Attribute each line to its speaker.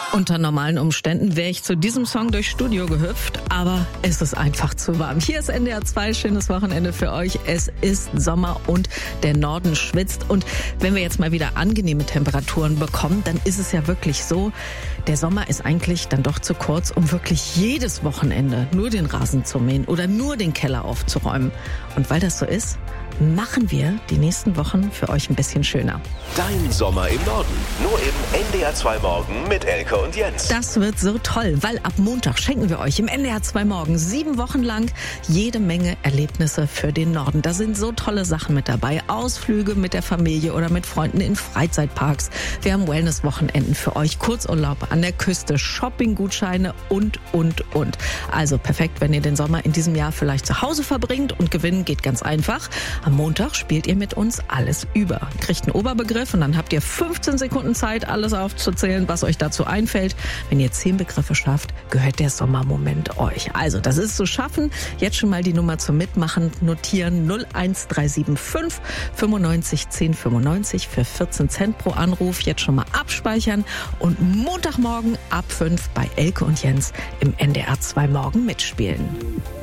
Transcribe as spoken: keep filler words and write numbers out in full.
Speaker 1: Unter normalen Umständen wäre ich zu diesem Song durchs Studio gehüpft, aber es ist einfach zu warm. Hier ist N D R zwei, schönes Wochenende für euch. Es ist Sommer und der Norden schwitzt. Und wenn wir jetzt mal wieder angenehme Temperaturen bekommen, dann ist es ja wirklich so, der Sommer ist eigentlich dann doch zu kurz, um wirklich jedes Wochenende nur den Rasen zu mähen oder nur den Keller aufzuräumen. Und weil das so ist, machen wir die nächsten Wochen für euch ein bisschen schöner.
Speaker 2: Dein Sommer im Norden. Nur im N D R zwei Morgen mit Elke und Jens.
Speaker 1: Das wird so toll, weil ab Montag schenken wir euch im N D R zwei Morgen sieben Wochen lang jede Menge Erlebnisse für den Norden. Da sind so tolle Sachen mit dabei. Ausflüge mit der Familie oder mit Freunden in Freizeitparks. Wir haben Wellness-Wochenenden für euch, Kurzurlaub an der Küste, Shopping-Gutscheine und, und, und. Also perfekt, wenn ihr den Sommer in diesem Jahr vielleicht zu Hause verbringt, und gewinnen geht ganz einfach. Am Montag spielt ihr mit uns alles über. Kriegt einen Oberbegriff und dann habt ihr fünfzehn Sekunden Zeit, alles aufzuzählen, was euch dazu einfällt. Wenn ihr zehn Begriffe schafft, gehört der Sommermoment euch. Also, das ist zu schaffen. Jetzt schon mal die Nummer zum Mitmachen notieren. null eins drei sieben fünf fünfundneunzig zehn fünfundneunzig für vierzehn Cent pro Anruf. Jetzt schon mal abspeichern und Montagmorgen ab fünf bei Elke und Jens im N D R zwei Morgen mitspielen.